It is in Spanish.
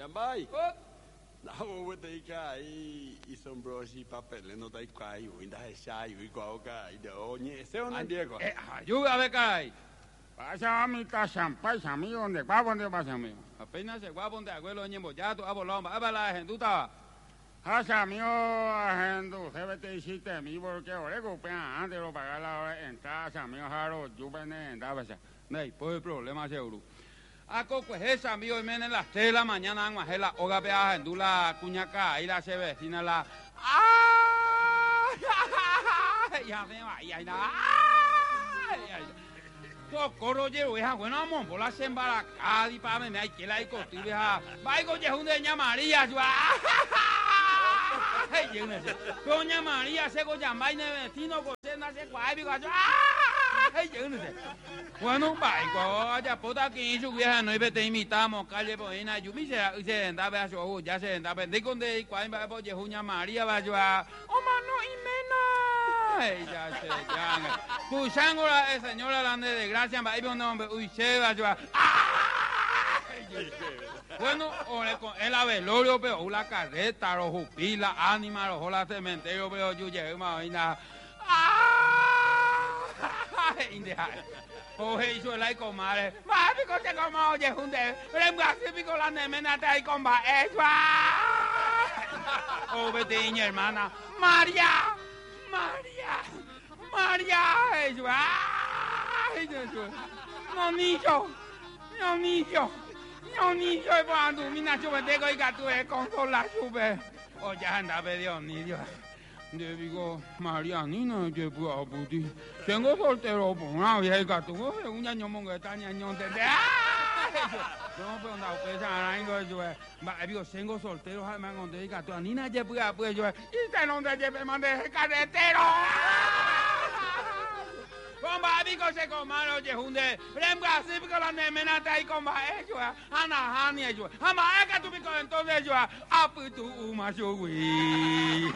Yambay. Não, vou ter que aí e sombros e papel não tá aí, ainda é chai, igual cá, ainda onde se onde Diego. Ayúdame, caray. Pasa a mi casa, pasa a mí, ¿dónde? ¿Va dónde pasa a mí? Apenas se va a poner abuelo en ya tu abuelo, va la gente, Pasa a mí, gente, se ve te hiciste a mí, porque ahora copian antes de pagar la hora en casa, mío, jaro, yo vene, daba esa. No hay problema seguro. Ako pues esa amigo y mene las 3 de la mañana ang mahela oga peaja en dula cuñaca y la se vecina la ya me va ya socorro llevo esa buena mombo la sembara cadi pa me hay que la y costile ha vaigo je un de María yo doña María se go llama y ne vecino go se na se cuai bigo bueno, vaya, ya puta aquí su vieja no iba te imitamos calle poina yo me se andaba a su ya se andaba de con de cuál va por Juña María va yo a oh mano y mena ya se ya tu sangre señora la de gracia va un nombre uy se va yo bueno, ahora con el velorio pero la carreta los jupila ánima los la cementerio pero yo llegué más vaina Oye, hizo el aire madre. Va, pico te como oye, junte. Pero en Brasil pico la nemena te hay con va. Oh, vete, mi hermana. María. Eso. No, niño. Y cuando mi nacho me tengo y gato es consolar sube. Oye, anda, Dios, ni Dios. Le digo, Marianina, yo puedo puti. Tengo soltero por una vieja, tú un año mongueta, año de. No, pero no, pues ahora yo, va, digo, tengo soltero, además, con de gato, Nina, yo puedo, pues yo, y te no te lleve, mande el carretero. Con babico se comano, oye, junde, remba, si pico la nemena, te hay con va, Ana, Hani, yo, ama, que tú pico entonces, yo, apu tu, macho, güey.